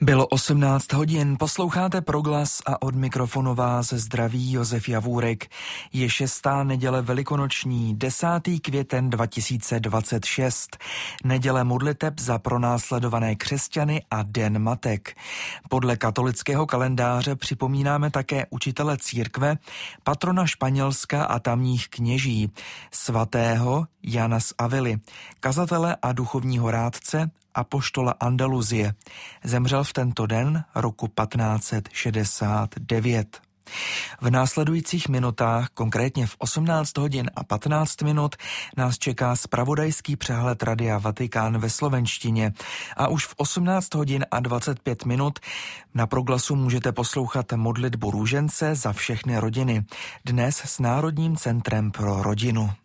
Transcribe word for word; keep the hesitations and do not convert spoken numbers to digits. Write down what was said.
Bylo osmnáct hodin, posloucháte Proglas a od mikrofonu vás zdraví Josef Javůrek. Je šestá neděle velikonoční, desátý květen dva tisíce dvacet šest. Neděle modliteb za pronásledované křesťany a Den matek. Podle katolického kalendáře připomínáme také učitele církve, patrona Španělska a tamních kněží, svatého Jana z Avily, kazatele a duchovního rádce apoštola Andaluzie. Zemřel v tento den roku patnáct set šedesát devět. V následujících minutách, konkrétně v osmnáct hodin a patnáct minut, nás čeká zpravodajský přehled Radia Vatikán ve slovenštině a už v osmnáct hodin a dvacet pět minut na Proglasu můžete poslouchat modlitbu růžence za všechny rodiny, dnes s Národním centrem pro rodinu.